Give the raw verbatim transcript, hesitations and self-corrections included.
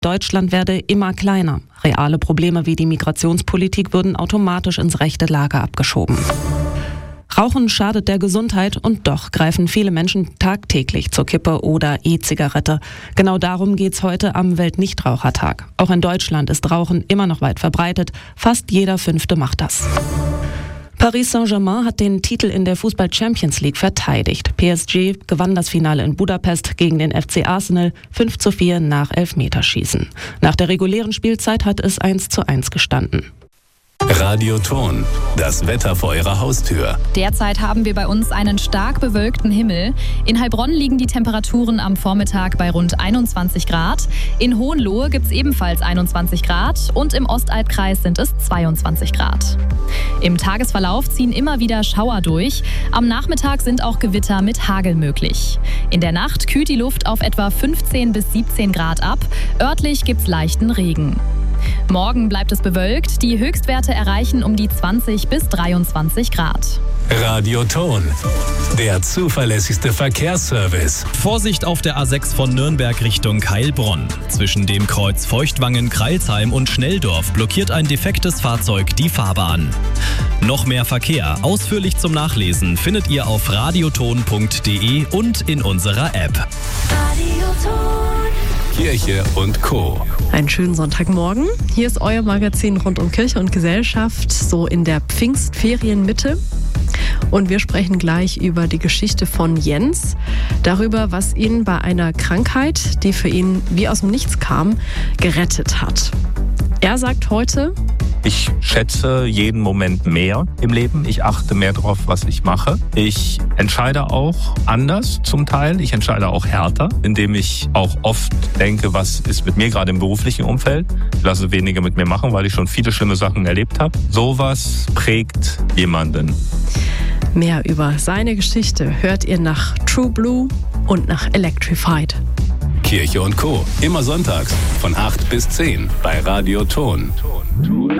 Deutschland werde immer kleiner. Reale Probleme wie die Migrationspolitik würden automatisch ins rechte Lager abgeschoben. Rauchen schadet der Gesundheit und doch greifen viele Menschen tagtäglich zur Kippe oder E-Zigarette. Genau darum geht's heute am Weltnichtrauchertag. Auch in Deutschland ist Rauchen immer noch weit verbreitet. Fast jeder Fünfte macht das. Paris Saint-Germain hat den Titel in der Fußball-Champions League verteidigt. P S G gewann das Finale in Budapest gegen den F C Arsenal fünf zu vier nach Elfmeterschießen. Nach der regulären Spielzeit hat es eins zu eins gestanden. Radioton, das Wetter vor Ihrer Haustür. Derzeit haben wir bei uns einen stark bewölkten Himmel. In Heilbronn liegen die Temperaturen am Vormittag bei rund einundzwanzig Grad. In Hohenlohe gibt es ebenfalls einundzwanzig Grad und im Ostalbkreis sind es zweiundzwanzig Grad. Im Tagesverlauf ziehen immer wieder Schauer durch. Am Nachmittag sind auch Gewitter mit Hagel möglich. In der Nacht kühlt die Luft auf etwa fünfzehn bis siebzehn Grad ab. Örtlich gibt es leichten Regen. Morgen bleibt es bewölkt. Die Höchstwerte erreichen um die zwanzig bis dreiundzwanzig Grad. Radioton, der zuverlässigste Verkehrsservice. Vorsicht auf der A sechs von Nürnberg Richtung Heilbronn. Zwischen dem Kreuz Feuchtwangen-Kreilsheim und Schnelldorf blockiert ein defektes Fahrzeug die Fahrbahn. Noch mehr Verkehr, ausführlich zum Nachlesen, findet ihr auf radioton punkt de und in unserer App. Radioton. Kirche und Co. Einen schönen Sonntagmorgen. Hier ist euer Magazin rund um Kirche und Gesellschaft, so in der Pfingstferienmitte. Und wir sprechen gleich über die Geschichte von Jens, darüber, was ihn bei einer Krankheit, die für ihn wie aus dem Nichts kam, gerettet hat. Er sagt heute: Ich schätze jeden Moment mehr im Leben. Ich achte mehr darauf, was ich mache. Ich entscheide auch anders zum Teil. Ich entscheide auch härter, indem ich auch oft denke, was ist mit mir gerade im beruflichen Umfeld. Ich lasse weniger mit mir machen, weil ich schon viele schlimme Sachen erlebt habe. Sowas prägt jemanden. Mehr über seine Geschichte hört ihr nach True Blue und nach Electrified. Kirche und Co. Immer sonntags von acht bis zehn bei Radioton.